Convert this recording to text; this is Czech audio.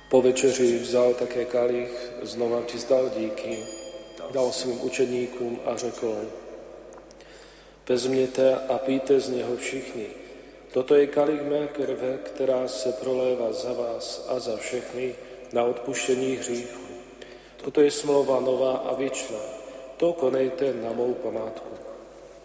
Po večeři vzal také kalich, znova ti vzdal díky, dal svým učedníkům a řekl: Vezměte a pijte z něho všichni. Toto je kalich mé krve, která se prolévá za vás a za všechny na odpuštění hříchů. Toto je smlouva nová a věčná. To konejte na mou památku.